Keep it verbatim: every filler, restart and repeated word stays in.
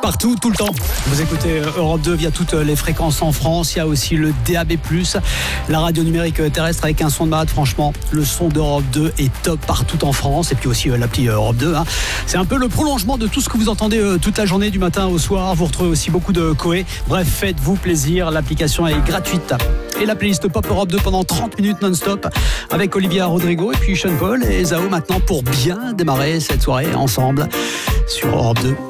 partout, tout le temps. Vous écoutez Europe deux via toutes les fréquences en France. Il y a aussi le D A B plus, la radio numérique terrestre avec un son de malade. Franchement, le son d'Europe deux est top partout en France. Et puis aussi euh, l'appli Europe deux. Hein. C'est un peu le prolongement de tout ce que vous entendez euh, toute la journée, du matin au soir. Vous retrouvez aussi beaucoup de Koé. Bref, faites-vous plaisir. L'application est gratuite. Et la playlist Pop Europe deux pendant trente minutes non-stop avec Olivia Rodrigo et puis Sean Paul et Zao maintenant pour bien démarrer cette soirée ensemble sur Europe deux.